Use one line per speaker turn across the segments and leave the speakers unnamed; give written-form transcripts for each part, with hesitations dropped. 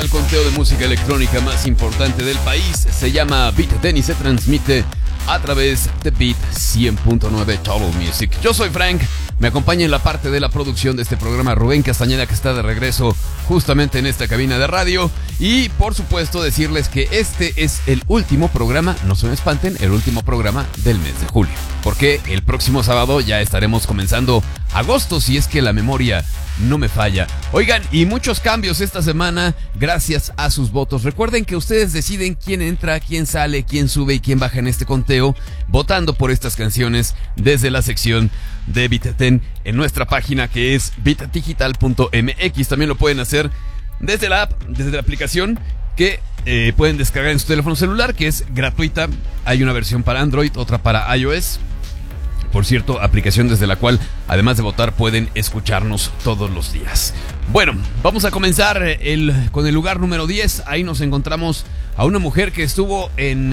conteo de música electrónica más importante del país. Se llama Beat Ten y se transmite a través de Beat 100.9 Total Music. Yo soy Frank, me acompaña en la parte de la producción de este programa Rubén Castañeda, que está de regreso justamente en esta cabina de radio. Y por supuesto decirles que este es el último programa, no se me espanten, el último programa del mes de julio, porque el próximo sábado ya estaremos comenzando agosto, si es que la memoria no me falla. Oigan, y muchos cambios esta semana gracias a sus votos. Recuerden que ustedes deciden quién entra, quién sale, quién sube y quién baja en este conteo, votando por estas canciones desde la sección de Beat Ten en nuestra página, que es beatdigital.mx. También lo pueden hacer desde la app, desde la aplicación que pueden descargar en su teléfono celular, que es gratuita. Hay una versión para Android, otra para iOS. Por cierto, aplicación desde la cual, además de votar, pueden escucharnos todos los días. Bueno, vamos a comenzar con el lugar número 10. Ahí nos encontramos a una mujer que estuvo en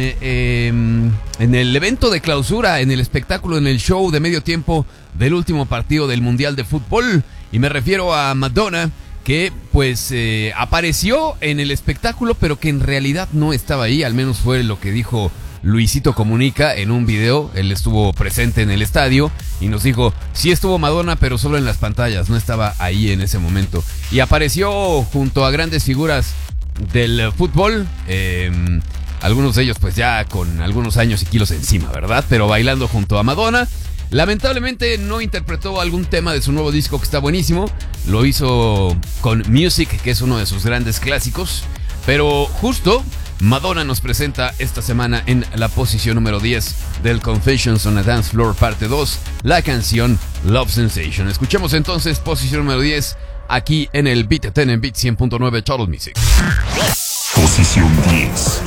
el evento de clausura, en el espectáculo, en el show de medio tiempo del último partido del Mundial de Fútbol. Y me refiero a Madonna, que pues apareció en el espectáculo, pero que en realidad no estaba ahí. Al menos fue lo que dijo Luisito Comunica en un video. Él estuvo presente en el estadio y nos dijo, sí estuvo Madonna, pero solo en las pantallas, no estaba ahí en ese momento. Y apareció junto a grandes figuras del fútbol, algunos de ellos pues ya con algunos años y kilos encima, ¿verdad? Pero bailando junto a Madonna. Lamentablemente no interpretó algún tema de su nuevo disco, que está buenísimo. Lo hizo con Music, que es uno de sus grandes clásicos. Pero justo Madonna nos presenta esta semana en la posición número 10 del Confessions on a Dance Floor parte 2, la canción Love Sensation. Escuchemos entonces posición número 10 aquí en el Beat Ten en Beat 100.9 Total Music.
Posición 10.